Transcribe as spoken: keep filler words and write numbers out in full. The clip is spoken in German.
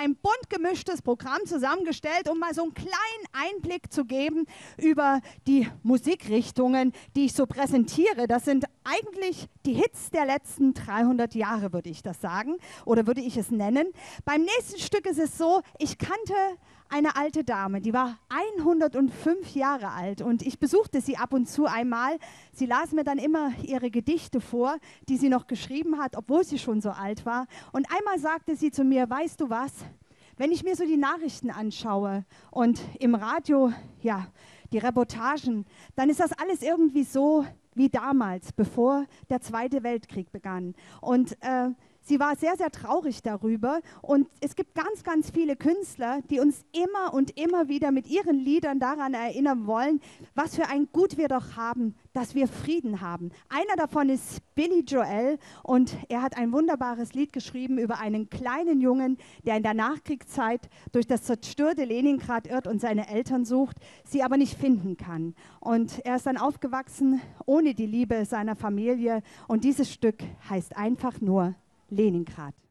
ein bunt gemischtes Programm zusammengestellt, um mal so einen kleinen Einblick zu geben über die Musikrichtungen, die ich so präsentiere. Das sind eigentlich die Hits der letzten dreihundert Jahre, würde ich das sagen, oder würde ich es nennen. Beim nächsten Stück ist es so, ich kannte eine alte Dame, die war hundertfünf Jahre alt und ich besuchte sie ab und zu einmal. Sie las mir dann immer ihre Gedichte vor, die sie noch geschrieben hat, obwohl sie schon so alt war. Und einmal sagte sie zu mir, weißt du was, wenn ich mir so die Nachrichten anschaue und im Radio, ja, die Reportagen, dann ist das alles irgendwie so wie damals, bevor der Zweite Weltkrieg begann. Und äh, sie war sehr, sehr traurig darüber. Und es gibt ganz, ganz viele Künstler, die uns immer und immer wieder mit ihren Liedern daran erinnern wollen, was für ein Gut wir doch haben, dass wir Frieden haben. Einer davon ist Billy Joel und er hat ein wunderbares Lied geschrieben über einen kleinen Jungen, der in der Nachkriegszeit durch das zerstörte Leningrad irrt und seine Eltern sucht, sie aber nicht finden kann. Und er ist dann aufgewachsen ohne die Liebe seiner Familie und dieses Stück heißt einfach nur Leningrad.